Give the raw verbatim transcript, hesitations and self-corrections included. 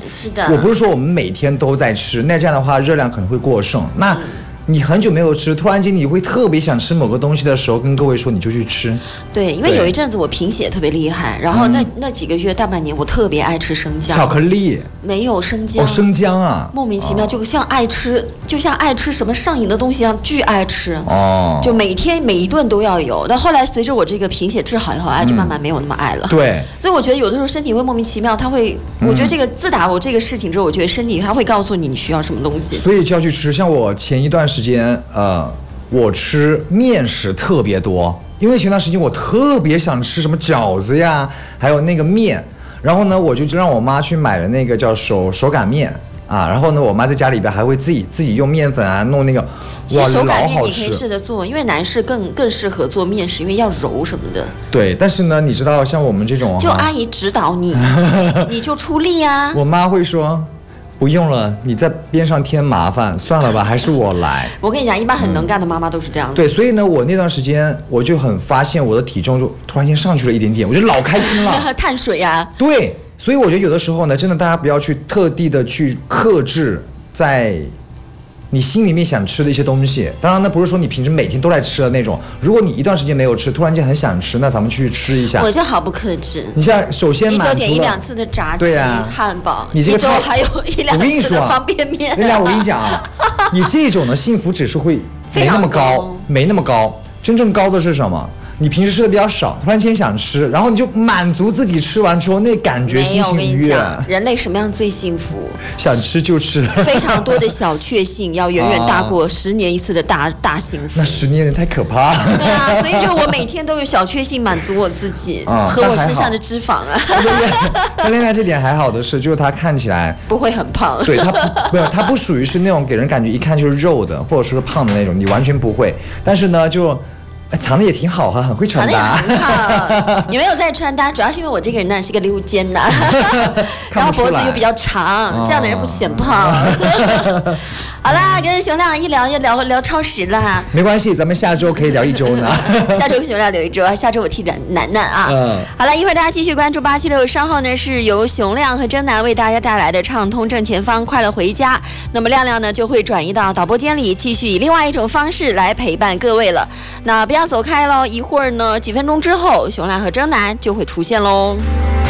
是的。 我不是说我们每天都在吃，那这样的话热量可能会过剩。那、嗯你很久没有吃，突然间你会特别想吃某个东西的时候，跟各位说你就去吃。 对，因为有一阵子我贫血特别厉害，然后那、嗯、那几个月大半年我特别爱吃生姜。 巧克力没有生姜。 哦，生姜啊， 莫名其妙，就像爱吃，就像爱吃什么上瘾的东西一样，巨爱吃。 哦， 就每天每一顿都要有。但后来随着我这个贫血治好以后，爱、嗯、就慢慢没有那么爱了。 对。 所以我觉得有的时候身体会莫名其妙，它会，嗯、我觉得这个自打我这个事情之后，我觉得身体它会告诉你你需要什么东西。 所以就要去吃。像我前一段时间，呃。我吃面食特别多，因为前段时间我特别想吃什么饺子呀，还有那个面，然后呢，我就让我妈去买了那个叫手手擀面啊，然后呢，我妈在家里边还会自己自己用面粉啊弄那个， 其实手擀面你可以试着做，因为男士更更适合做面食，因为要揉什么的。 对，但是呢，你知道像我们这种， 就阿姨指导你，你就出力啊。 我妈会说。不用了，你在边上添麻烦，算了吧，还是我来。 我跟你讲，一般很能干的妈妈都是这样的、 嗯。对，所以呢，我那段时间我就很发现我的体重就突然间上去了一点点，我就老开心了。 碳水啊。 对，所以我觉得有的时候呢，真的大家不要去特地的去克制在你心里面想吃的一些东西。当然呢，不是说你平时每天都在吃的那种。如果你一段时间没有吃，突然间很想吃，那咱们去吃一下。 我就毫不克制。 你像首先一周点一两次的炸鸡、啊、汉堡， 你这个一周还有一两次的方便面。 人家我跟你讲啊，你这种的幸福指数会没那么高，没那么高。真正高的是什么？你平时吃的比较少，突然间想吃，然后你就满足自己吃完之后那感觉心情愉悦。 人类什么样最幸福？ 想吃就吃。 非常多的小确幸要远远大过十年一次的大大幸福。 那十年人太可怕了。 对啊，所以就我每天都有小确幸满足我自己、嗯、和我身上的脂肪啊。 但恋爱这点还好的是，就是他看起来不会很胖。 对，他没有，他不属于是那种给人感觉一看就是肉的，或者说是胖的那种，你完全不会。但是呢，就。藏的也挺好哈，很会穿搭。 藏的也很好，你没有在穿搭，主要是因为我这个人呢是个溜肩的，然后脖子又比较长，哦、这样的人不显胖。好啦，跟熊亮一聊就聊聊超时了。 没关系，咱们下周可以聊一周呢。 下周跟熊亮聊一周，下周我替楠楠啊。 嗯。 好了，一会儿大家继续关注八七六，稍后呢是由熊亮和真楠为大家带来的畅通正前方，快乐回家。那么亮亮呢就会转移到导播间里，继续以另外一种方式来陪伴各位了。那不要走开喽，一会儿呢，几分钟之后，熊亮和征南就会出现喽。